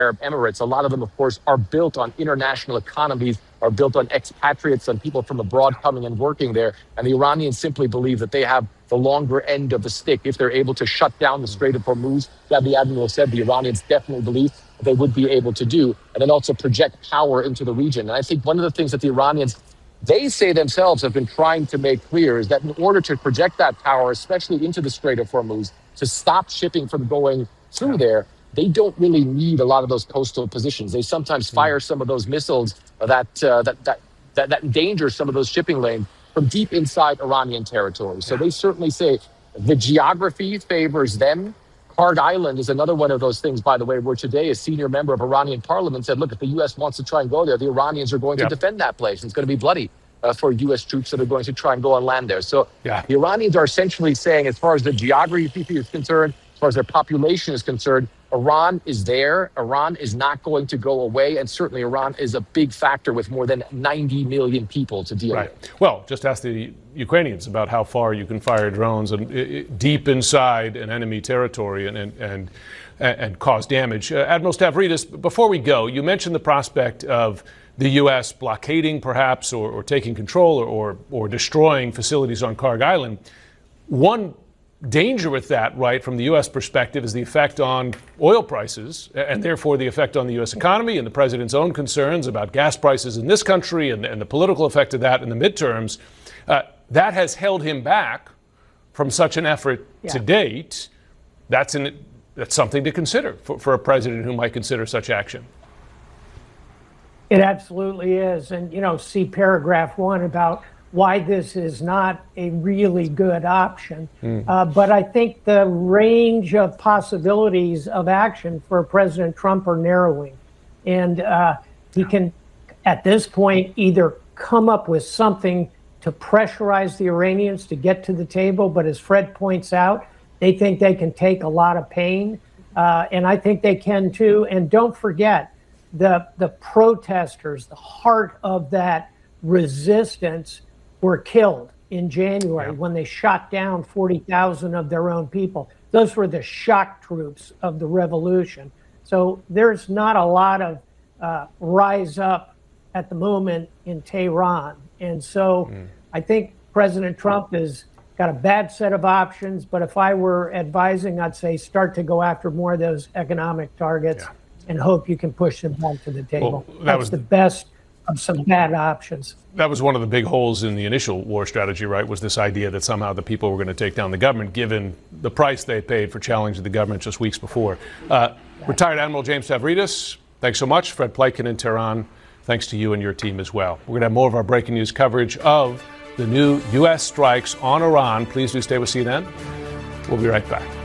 Arab Emirates, a lot of them, of course, are built on international economies, are built on expatriates and people from abroad coming and working there. And the Iranians simply believe that they have the longer end of the stick if they're able to shut down the Strait of Hormuz. That the admiral said the Iranians definitely believe they would be able to do, and then also project power into the region. And I think one of the things that the Iranians, they say themselves, have been trying to make clear is that in order to project that power, especially into the Strait of Hormuz, to stop shipping from going through there, they don't really need a lot of those coastal positions. They sometimes fire some of those missiles that endanger some of those shipping lanes from deep inside Iranian territory. So they certainly say the geography favors them. Kharg Island is another one of those things, by the way, where today a senior member of Iranian parliament said, look, if the U.S. wants to try and go there, the Iranians are going to defend that place. It's going to be bloody for U.S. troops that are going to try and go on land there. So the Iranians are essentially saying, as far as the geography is concerned, as far as their population is concerned, Iran is there. Iran is not going to go away. And certainly Iran is a big factor with more than 90 million people to deal with. Well, just ask the Ukrainians about how far you can fire drones and deep inside an enemy territory and cause damage. Admiral Stavridis, before we go, you mentioned the prospect of the U.S. blockading perhaps or taking control or destroying facilities on Kharg Island. One danger with that, right, from the U.S. perspective is the effect on oil prices and therefore the effect on the U.S. economy and the president's own concerns about gas prices in this country and the political effect of that in the midterms. That has held him back from such an effort to date. That's something to consider for a president who might consider such action. It absolutely is. And, see paragraph 1 about why this is not a really good option. But I think the range of possibilities of action for President Trump are narrowing. And he can, at this point, either come up with something to pressurize the Iranians to get to the table. But as Fred points out, they think they can take a lot of pain. And I think they can, too. And don't forget, the protesters, the heart of that resistance, were killed in January when they shot down 40,000 of their own people. Those were the shock troops of the revolution. So there's not a lot of rise up at the moment in Tehran. And so I think President Trump has got a bad set of options. But if I were advising, I'd say start to go after more of those economic targets and hope you can push them back to the table. Well, That's the best of some bad options. That was one of the big holes in the initial war strategy, right, was this idea that somehow the people were going to take down the government, given the price they paid for challenging the government just weeks before. Retired Admiral James Stavridis, thanks so much. Fred Pleitgen in Tehran, thanks to you and your team as well. We're going to have more of our breaking news coverage of the new U.S. strikes on Iran. Please do stay with CNN. We'll be right back.